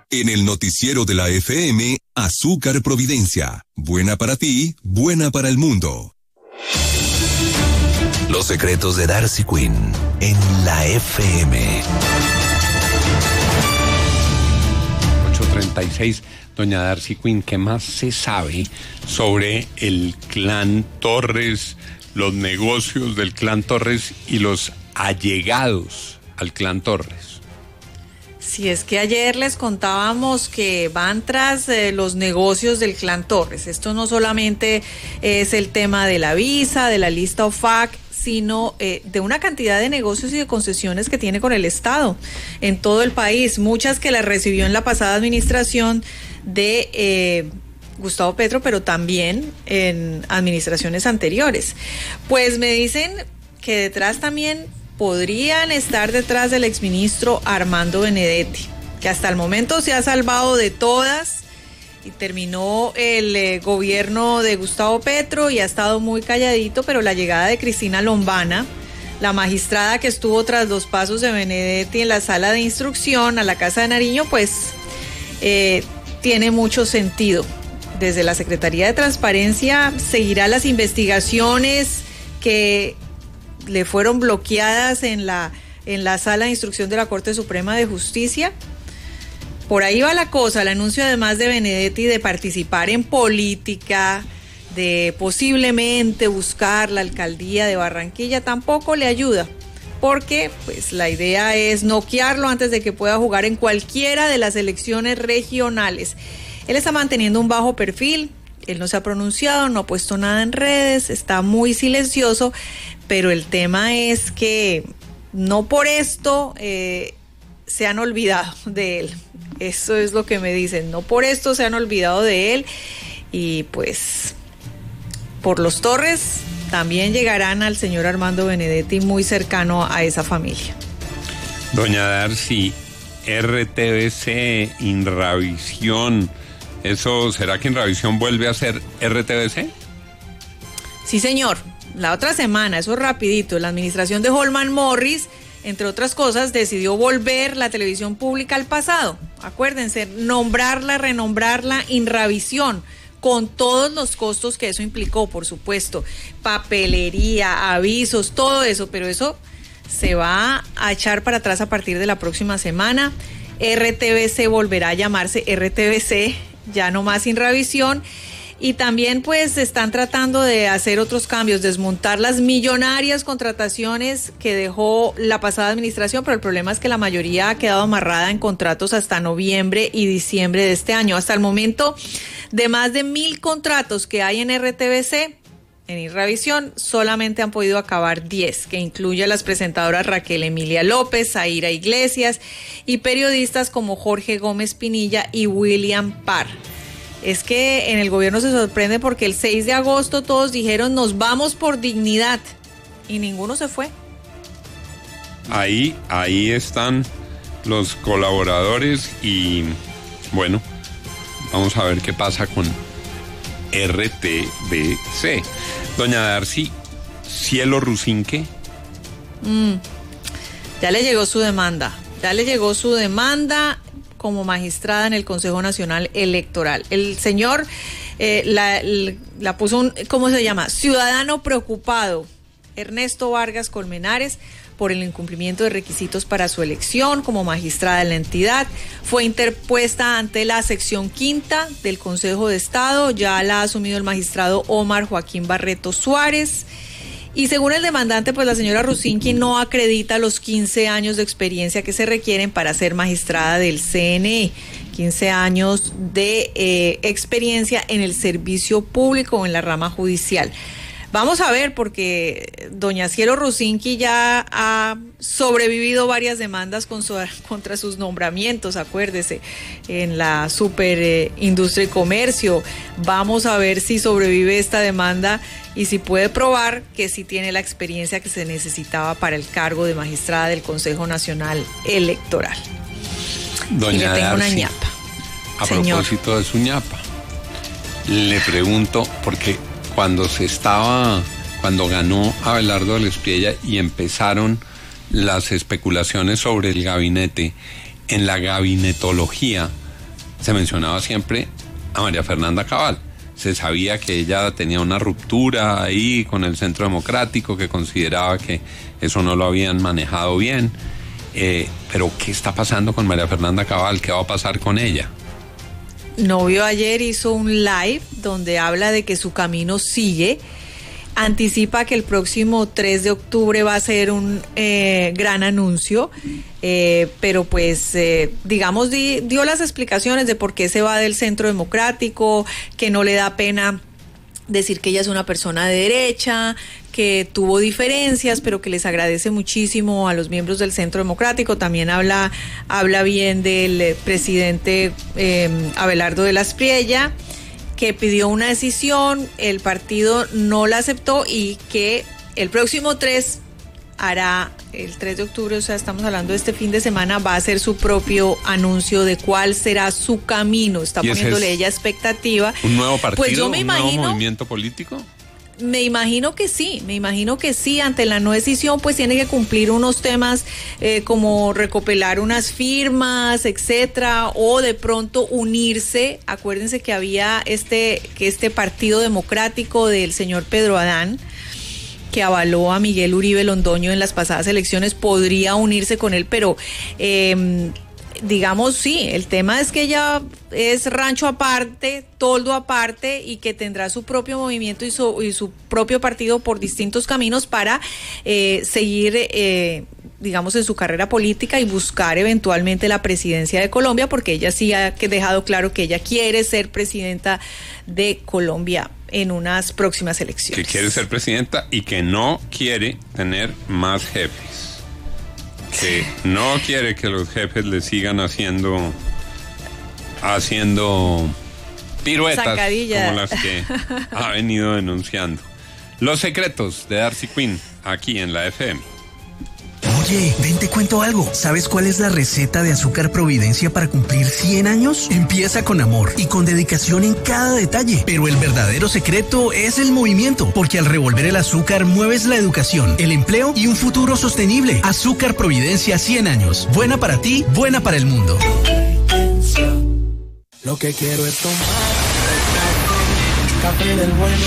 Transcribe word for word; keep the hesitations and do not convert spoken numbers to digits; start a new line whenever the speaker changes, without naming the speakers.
en el noticiero de la F M, Azúcar Providencia. Buena para ti, buena para el mundo.
Los secretos de Darcy Quinn en la F M.
ocho treinta y seis. Doña Darcy Quinn, ¿qué más se sabe sobre el clan Torres, los negocios del clan Torres y los allegados al clan Torres?
Si es que ayer les contábamos que van tras eh, los negocios del clan Torres. Esto no solamente es el tema de la visa, de la lista O F A C, sino eh, de una cantidad de negocios y de concesiones que tiene con el Estado en todo el país, muchas que las recibió en la pasada administración de eh, Gustavo Petro, pero también en administraciones anteriores. Pues me dicen que detrás también podrían estar detrás del exministro Armando Benedetti, que hasta el momento se ha salvado de todas y terminó el eh, gobierno de Gustavo Petro y ha estado muy calladito, pero la llegada de Cristina Lombana, la magistrada que estuvo tras los pasos de Benedetti en la sala de instrucción a la Casa de Nariño, pues eh, tiene mucho sentido. Desde la Secretaría de Transparencia seguirá las investigaciones que le fueron bloqueadas en la, en la sala de instrucción de la Corte Suprema de Justicia. Por ahí va la cosa. El anuncio además de Benedetti de participar en política, de posiblemente buscar la alcaldía de Barranquilla, tampoco le ayuda, porque pues la idea es noquearlo antes de que pueda jugar en cualquiera de las elecciones regionales. Él está manteniendo un bajo perfil, él no se ha pronunciado, no ha puesto nada en redes, está muy silencioso, pero el tema es que no por esto eh, se han olvidado de él. Eso es lo que me dicen, no por esto se han olvidado de él, y pues por los Torres también llegarán al señor Armando Benedetti, muy cercano a esa familia.
Doña Darcy, R T V C, Inravisión, ¿eso será que Inravisión vuelve a ser R T V C?
Sí, señor, la otra semana, eso rapidito, la administración de Holman Morris, entre otras cosas, decidió volver la televisión pública al pasado. Acuérdense, nombrarla, renombrarla Inravisión, con todos los costos que eso implicó, por supuesto, papelería, avisos, todo eso, pero eso se va a echar para atrás a partir de la próxima semana. R T V C volverá a llamarse R T V C, ya no más Inravisión. Y también pues están tratando de hacer otros cambios, desmontar las millonarias contrataciones que dejó la pasada administración, pero el problema es que la mayoría ha quedado amarrada en contratos hasta noviembre y diciembre de este año. Hasta el momento, de más de mil contratos que hay en R T V C, en Inravisión, solamente han podido acabar diez, que incluye a las presentadoras Raquel Emilia López, Zaira Iglesias y periodistas como Jorge Gómez Pinilla y William Parr. Es que en el gobierno se sorprende porque el seis de agosto todos dijeron nos vamos por dignidad y ninguno se fue.
Ahí, ahí están los colaboradores y bueno, vamos a ver qué pasa con R T V C. Doña Darcy, Cielo Rusinque.
Mm, ya le llegó su demanda, ya le llegó su demanda como magistrada en el Consejo Nacional Electoral. El señor eh, la, la puso un, ¿cómo se llama? Ciudadano preocupado, Ernesto Vargas Colmenares, por el incumplimiento de requisitos para su elección como magistrada de la entidad. Fue interpuesta ante la sección quinta del Consejo de Estado, ya la ha asumido el magistrado Omar Joaquín Barreto Suárez. Y según el demandante, pues la señora Rusinque no acredita los quince años de experiencia que se requieren para ser magistrada del C N E, quince años de eh, experiencia en el servicio público o en la rama judicial. Vamos a ver, porque doña Cielo Rusinque ya ha sobrevivido varias demandas con su, contra sus nombramientos, acuérdese, en la superindustria eh, y comercio. Vamos a ver si sobrevive esta demanda y si puede probar que sí tiene la experiencia que se necesitaba para el cargo de magistrada del Consejo Nacional Electoral.
Doña
y le tengo
Darcy,
una ñapa.
A
Señor.
propósito de su ñapa, le pregunto, porque cuando se estaba, cuando ganó Abelardo del Espriella y empezaron las especulaciones sobre el gabinete, en la gabinetología se mencionaba siempre a María Fernanda Cabal. Se sabía que ella tenía una ruptura ahí con el Centro Democrático, que consideraba que eso no lo habían manejado bien. Eh, pero ¿qué está pasando con María Fernanda Cabal? ¿Qué va a pasar con ella?
Novio ayer hizo un live donde habla de que su camino sigue. Anticipa que el próximo tres de octubre va a ser un eh, gran anuncio, eh, pero pues eh, digamos di, dio las explicaciones de por qué se va del Centro Democrático, que no le da pena decir que ella es una persona de derecha, que tuvo diferencias, pero que les agradece muchísimo a los miembros del Centro Democrático. También habla, habla bien del presidente eh, Abelardo de la Espriella, que pidió una decisión, el partido no la aceptó y que el próximo tres hará, el tres de octubre, o sea, estamos hablando de este fin de semana, va a hacer su propio anuncio de cuál será su camino. Está poniéndole ella expectativa.
¿Un nuevo partido?
Pues yo me
¿Un
imagino,
nuevo movimiento político?
Me imagino que sí, me imagino que sí. Ante la no decisión, pues tiene que cumplir unos temas eh, como recopilar unas firmas, etcétera, o de pronto unirse. Acuérdense que había este, que este Partido Democrático del señor Pedro Adán, que avaló a Miguel Uribe Londoño en las pasadas elecciones, podría unirse con él, pero eh, digamos, sí, el tema es que ella es rancho aparte, toldo aparte, y que tendrá su propio movimiento y su, y su propio partido por distintos caminos para eh, seguir, eh, digamos, en su carrera política y buscar eventualmente la presidencia de Colombia, porque ella sí ha dejado claro que ella quiere ser presidenta de Colombia en unas próximas elecciones.
Que quiere ser presidenta y que no quiere tener más jefes. Que no quiere que los jefes le sigan haciendo haciendo piruetas Sacadilla. Como las que ha venido denunciando. Los secretos de Darcy Quinn, aquí en la F M.
Oye, ven, te cuento algo. ¿Sabes cuál es la receta de Azúcar Providencia para cumplir cien años? Empieza con amor y con dedicación en cada detalle. Pero el verdadero secreto es el movimiento, porque al revolver el azúcar mueves la educación, el empleo y un futuro sostenible. Azúcar Providencia cien años. Buena para ti, buena para el mundo.
Lo que quiero es tomar café del bueno.